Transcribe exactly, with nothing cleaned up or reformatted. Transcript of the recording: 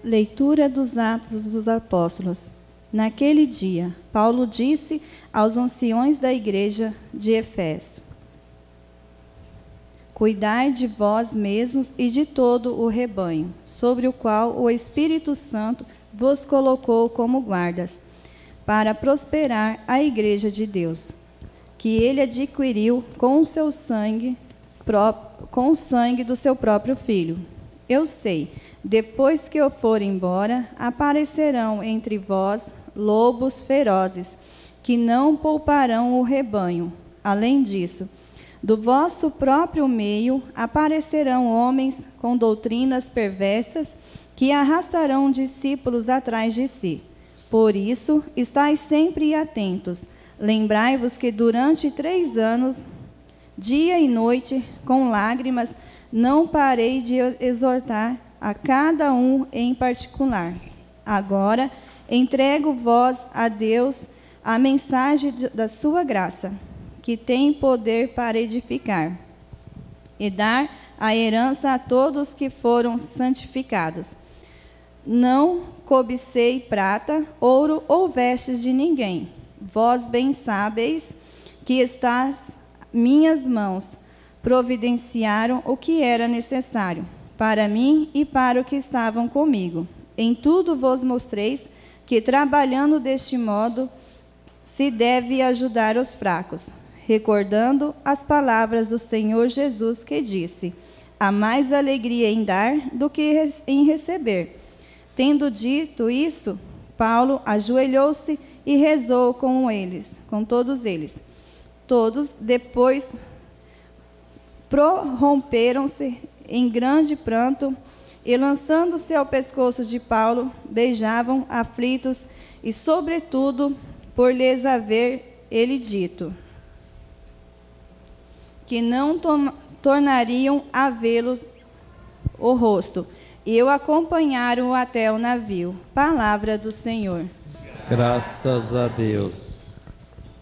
Leitura dos Atos dos Apóstolos. Naquele dia, Paulo disse aos anciões da igreja de Eféso: Cuidai de vós mesmos e de todo o rebanho, sobre o qual o Espírito Santo vos colocou como guardas, para prosperar a igreja de Deus, que ele adquiriu com o seu sangue, com o sangue do seu próprio Filho. Eu sei, depois que eu for embora, aparecerão entre vós lobos ferozes, que não pouparão o rebanho. Além disso, do vosso próprio meio aparecerão homens com doutrinas perversas, que arrastarão discípulos atrás de si. Por isso, estais sempre atentos. Lembrai-vos que durante três anos, dia e noite, com lágrimas, não parei de exortar a cada um em particular. Agora, entrego-vos a Deus a mensagem da sua graça, que tem poder para edificar e dar a herança a todos que foram santificados. Não cobicei prata, ouro ou vestes de ninguém. Vós bem sabeis que estas minhas mãos providenciaram o que era necessário para mim e para os que estavam comigo. Em tudo vos mostreis que, trabalhando deste modo, se deve ajudar os fracos, recordando as palavras do Senhor Jesus, que disse: há mais alegria em dar do que em receber. Tendo dito isso, Paulo ajoelhou-se e rezou com eles, com todos eles. Todos, depois, prorromperam-se em grande pranto e, lançando-se ao pescoço de Paulo, beijavam aflitos e, sobretudo, por lhes haver ele dito que não to- tornariam a vê-los o rosto, e o acompanharam até o navio. Palavra do Senhor. Graças a Deus.